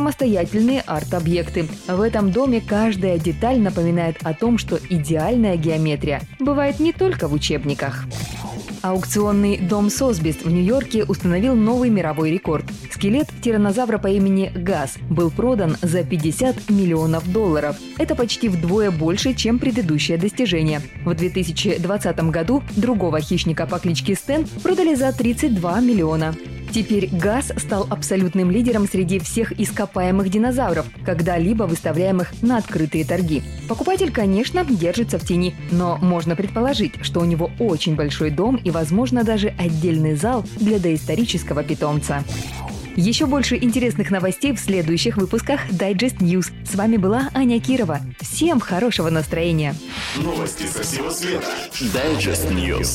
самостоятельные арт-объекты. В этом доме каждая деталь напоминает о том, что идеальная геометрия бывает не только в учебниках. Аукционный дом Сосбис в Нью-Йорке установил новый мировой рекорд. Скелет тираннозавра по имени Газ был продан за $50 миллионов. Это почти вдвое больше, чем предыдущее достижение. В 2020 году другого хищника по кличке Стэн продали за $32 миллиона. Теперь Газ стал абсолютным лидером среди всех ископаемых динозавров, когда-либо выставляемых на открытые торги. Покупатель, конечно, держится в тени, но можно предположить, что у него очень большой дом и, возможно, даже отдельный зал для доисторического питомца. Еще больше интересных новостей в следующих выпусках Digest News. С вами была Аня Кирова. Всем хорошего настроения. Новости со всего света. Digest News.